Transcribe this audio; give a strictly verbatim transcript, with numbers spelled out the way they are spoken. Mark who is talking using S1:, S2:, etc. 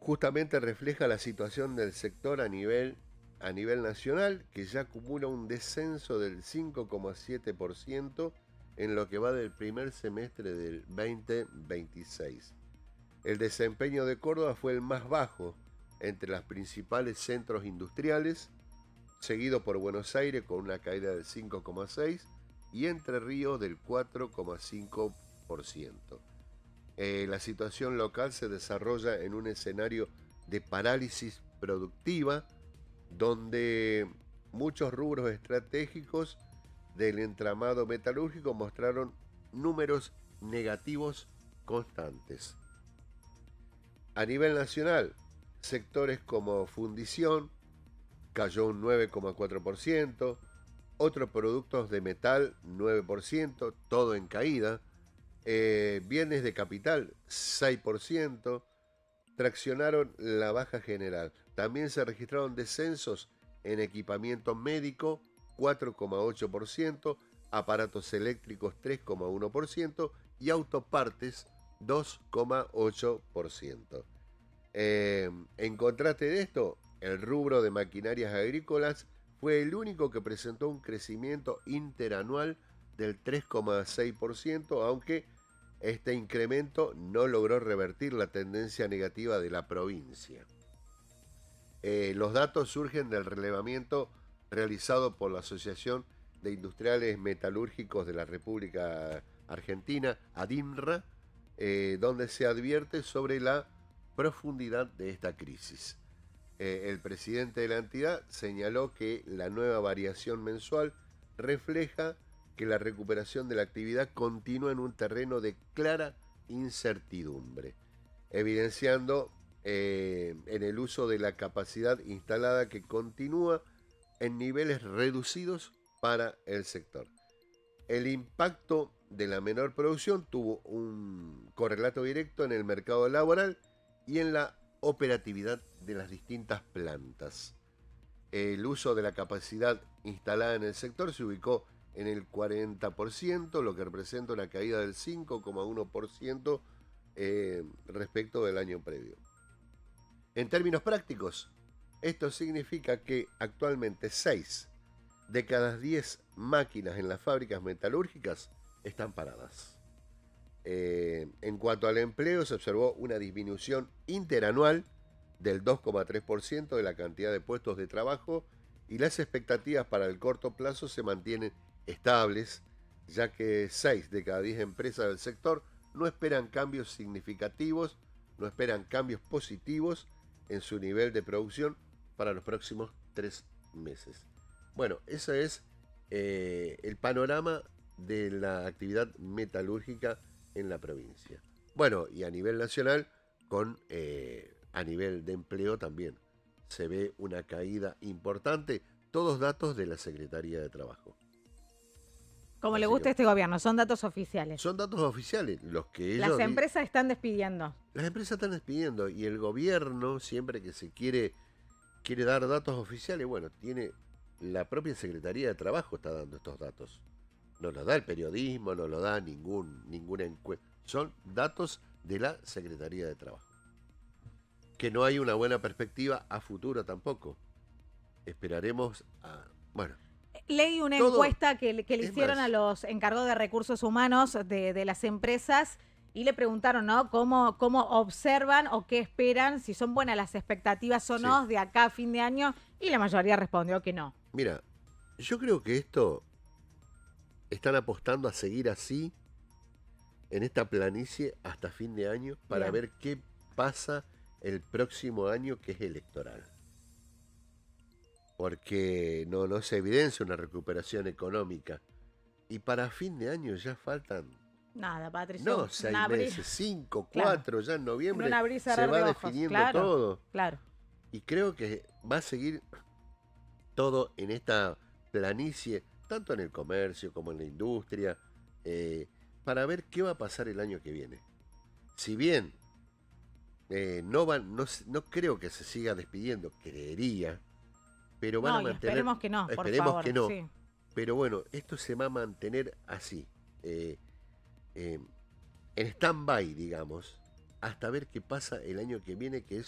S1: justamente refleja la situación del sector a nivel, a nivel nacional, que ya acumula un descenso del cinco coma siete por ciento en lo que va del primer semestre del veinte veintiséis. El desempeño de Córdoba fue el más bajo entre los principales centros industriales, seguido por Buenos Aires con una caída del cinco coma seis por ciento y Entre Ríos del cuatro coma cinco por ciento. Eh, la situación local se desarrolla en un escenario de parálisis productiva, donde muchos rubros estratégicos del entramado metalúrgico mostraron números negativos constantes. A nivel nacional, sectores como fundición cayó un nueve coma cuatro por ciento, otros productos de metal nueve por ciento, todo en caída, eh, bienes de capital seis por ciento, traccionaron la baja general. También se registraron descensos en equipamiento médico cuatro coma ocho por ciento, aparatos eléctricos tres coma uno por ciento y autopartes dos coma ocho por ciento. Eh, en contraste de esto, el rubro de maquinarias agrícolas fue el único que presentó un crecimiento interanual del tres coma seis por ciento, aunque este incremento no logró revertir la tendencia negativa de la provincia. Eh, los datos surgen del relevamiento realizado por la Asociación de Industriales Metalúrgicos de la República Argentina, ADINRA, eh, donde se advierte sobre la profundidad de esta crisis. Eh, el presidente de la entidad señaló que la nueva variación mensual refleja que la recuperación de la actividad continúa en un terreno de clara incertidumbre, evidenciando eh, en el uso de la capacidad instalada que continúa en niveles reducidos para el sector. El impacto de la menor producción tuvo un correlato directo en el mercado laboral y en la operatividad de las distintas plantas. El uso de la capacidad instalada en el sector se ubicó en el cuarenta por ciento, lo que representa una caída del cinco coma uno por ciento eh, respecto del año previo. En términos prácticos, esto significa que actualmente seis de cada diez máquinas en las fábricas metalúrgicas están paradas. Eh, en cuanto al empleo, se observó una disminución interanual del dos coma tres por ciento de la cantidad de puestos de trabajo y las expectativas para el corto plazo se mantienen estables, ya que seis de cada diez empresas del sector no esperan cambios significativos, no esperan cambios positivos en su nivel de producción para los próximos tres meses. Bueno, ese es eh, el panorama de la actividad metalúrgica en la provincia. Bueno, y a nivel nacional, con eh, a nivel de empleo también se ve una caída importante, todos datos de la Secretaría de Trabajo.
S2: Como
S1: Así
S2: le gusta a
S1: que,
S2: este gobierno, son datos oficiales.
S1: son datos oficiales, los que ellos...
S2: Las
S1: di-
S2: empresas están despidiendo.
S1: Las empresas están despidiendo y el gobierno, siempre que se quiere, quiere dar datos oficiales, bueno, tiene la propia Secretaría de Trabajo está dando estos datos. No los da el periodismo, no lo da ningún, ninguna encuesta. Son datos de la Secretaría de Trabajo. Que no hay una buena perspectiva a futuro tampoco. Esperaremos a... Bueno,
S2: Leí una
S1: todo
S2: encuesta que, le- que le
S1: es
S2: hicieron
S1: más.
S2: a los encargados de recursos humanos de, de las empresas y le preguntaron, ¿no? ¿Cómo, cómo observan o qué esperan, si son buenas las expectativas o
S1: Sí.
S2: no de acá a fin de año? Y la mayoría respondió que no.
S1: Mira, yo creo que esto están apostando a seguir así en esta planicie hasta fin de año para
S2: Bien.
S1: ver qué pasa el próximo año que es electoral. Porque no, no se evidencia una recuperación económica. Y para fin de año ya faltan,
S2: Nada, Patricio.
S1: no,
S2: un
S1: seis
S2: abrir-
S1: meses, cinco,
S2: Claro.
S1: cuatro, ya en
S2: En
S1: noviembre
S2: un abrir y
S1: se
S2: cerrar
S1: va
S2: de ojos.
S1: definiendo
S2: Claro,
S1: todo.
S2: claro.
S1: Y creo que va a seguir todo en esta planicie, tanto en el comercio como en la industria, eh, para ver qué va a pasar el año que viene. Si bien eh, no, van, no, no creo que se siga despidiendo, creería, pero van
S2: No,
S1: a
S2: y
S1: mantener...
S2: esperemos que no, por
S1: esperemos
S2: favor.
S1: que no,
S2: Sí.
S1: pero bueno, esto se va a mantener así, eh, eh, en stand-by, digamos, hasta ver qué pasa el año que viene, que es